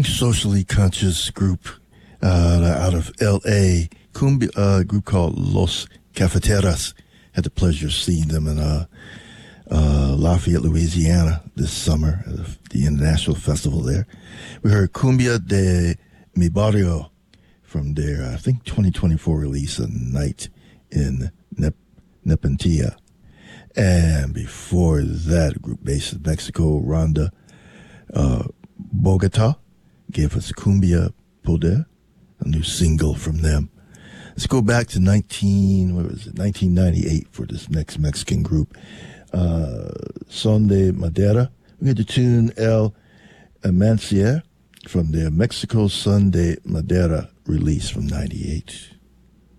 socially conscious group out of L.A., cumbia, group called Los Cafeteras. Had the pleasure of seeing them in Lafayette, Louisiana this summer at the International Festival there. We heard Cumbia de Mi Barrio from their, I think, 2024 release, A Night in Nepantilla. And before that, a group based in Mexico, Ronda Bogota, gave us Cumbia Poder, a new single from them. Let's go back to 1998 for this next Mexican group. Son de Madera. We get the tune El Emancier from their Mexico Son de Madera release from 98.